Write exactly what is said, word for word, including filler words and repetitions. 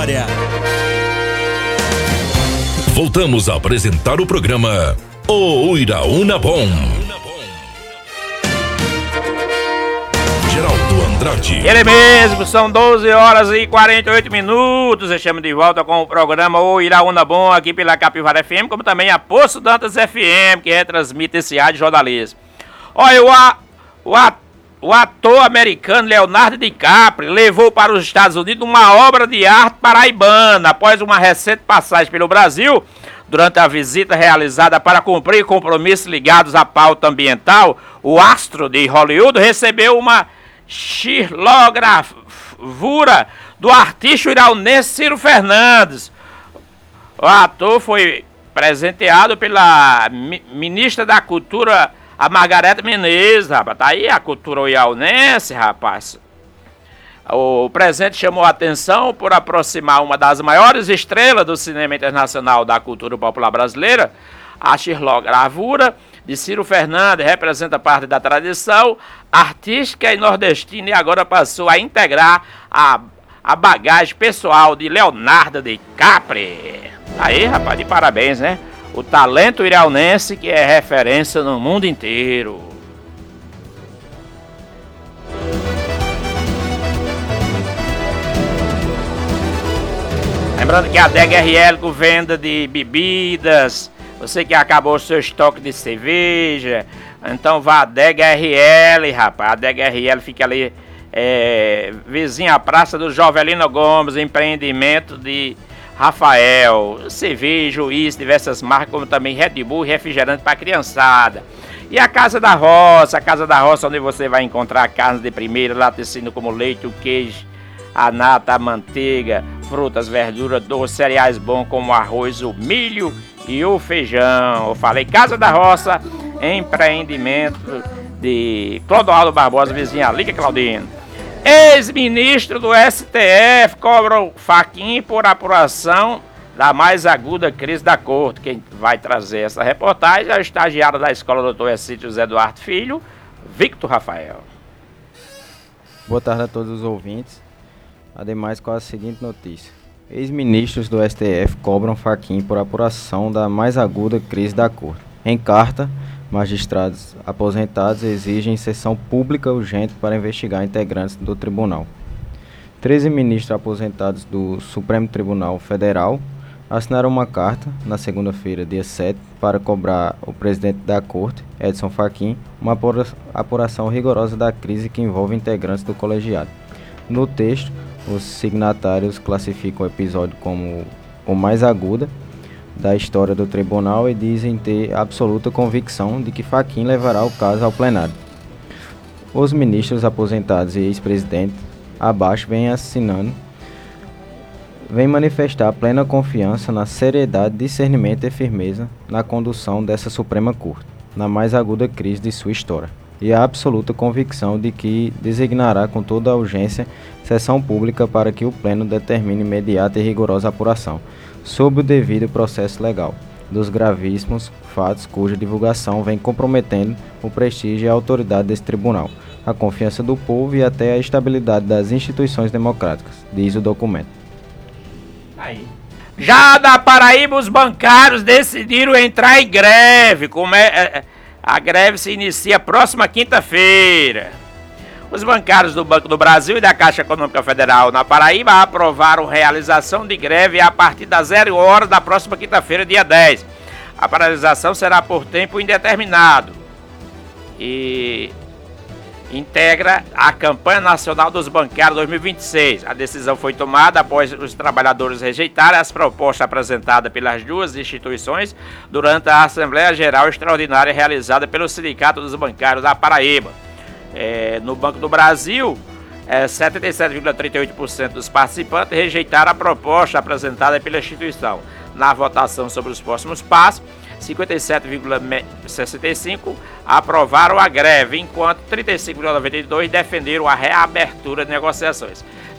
história. Voltamos a apresentar o programa O Uiraúna Bom. Geraldo Andrade. Ele mesmo, são doze horas e quarenta e oito minutos. Estamos de volta com o programa O Iraúna Bom aqui pela Capivara F M, como também a Poço Dantas F M, que retransmite esse ar de jornalismo. Olha, o, a, o, a, o ator americano Leonardo DiCaprio levou para os Estados Unidos uma obra de arte paraibana após uma recente passagem pelo Brasil. Durante a visita realizada para cumprir compromissos ligados à pauta ambiental, o astro de Hollywood recebeu uma xilogravura do artista iraunense Ciro Fernandes. O ator foi presenteado pela mi- ministra da Cultura, a Margareth Menezes, rapaz. Tá aí a cultura iraunense, rapaz. O presente chamou a atenção por aproximar uma das maiores estrelas do cinema internacional da cultura popular brasileira. A xilogravura de Ciro Fernandes representa parte da tradição artística e nordestina e agora passou a integrar a, a bagagem pessoal de Leonardo DiCaprio. Aí, rapaz, de parabéns, né? O talento iraunense que é referência no mundo inteiro. Lembrando que a D H R L com venda de bebidas, você que acabou o seu estoque de cerveja, então vá a D H R L, rapaz. A D H R L fica ali, é, vizinha à Praça do Jovelino Gomes, empreendimento de Rafael. Cerveja, uísque, diversas marcas, como também Red Bull e refrigerante para criançada. E a Casa da Roça, a Casa da Roça, onde você vai encontrar carnes de primeira, laticínio como leite, o queijo, a nata, a manteiga, frutas, verduras, doces, cereais bons como o arroz, o milho e o feijão. Eu falei Casa da Roça, empreendimento de Clodoaldo Barbosa, vizinha Liga Claudino. Ex-ministro do S T F cobra o Fachin por apuração da mais aguda crise da corte. Quem vai trazer essa reportagem é o estagiário da escola doutor Exídio José Eduardo Filho, Victor Rafael. Boa tarde a todos os ouvintes. Ademais, com a seguinte notícia: ex-ministros do S T F cobram Fachin por apuração da mais aguda crise da corte. Em carta, magistrados aposentados exigem sessão pública urgente para investigar integrantes do tribunal. treze ministros aposentados do Supremo Tribunal Federal assinaram uma carta na segunda-feira, dia sete, para cobrar o presidente da corte, Edson Fachin, uma apuração rigorosa da crise que envolve integrantes do colegiado. No texto, os signatários classificam o episódio como o mais aguda da história do tribunal e dizem ter absoluta convicção de que Fachin levará o caso ao plenário. Os ministros aposentados e ex-presidente abaixo vêm assinando, vêm manifestar plena confiança na seriedade, discernimento e firmeza na condução dessa Suprema Corte, na mais aguda crise de sua história, e a absoluta convicção de que designará com toda a urgência sessão pública para que o Pleno determine imediata e rigorosa apuração, sob o devido processo legal, dos gravíssimos fatos cuja divulgação vem comprometendo o prestígio e a autoridade desse tribunal, a confiança do povo e até a estabilidade das instituições democráticas, diz o documento. Aí. Já da Paraíba, os bancários decidiram entrar em greve. Como é, é, a greve se inicia próxima quinta-feira. Os bancários do Banco do Brasil e da Caixa Econômica Federal na Paraíba aprovaram realização de greve a partir das zero horas da próxima quinta-feira, dia dez. A paralisação será por tempo indeterminado e integra a Campanha Nacional dos Bancários dois mil e vinte e seis. A decisão foi tomada após os trabalhadores rejeitarem as propostas apresentadas pelas duas instituições durante a Assembleia Geral Extraordinária realizada pelo Sindicato dos Bancários da Paraíba. É, no Banco do Brasil, é, setenta e sete vírgula trinta e oito por cento dos participantes rejeitaram a proposta apresentada pela instituição. Na votação sobre os próximos passos, cinquenta e sete vírgula sessenta e cinco por cento aprovaram a greve, enquanto trinta e cinco vírgula noventa e dois por cento defenderam a reabertura de negociações.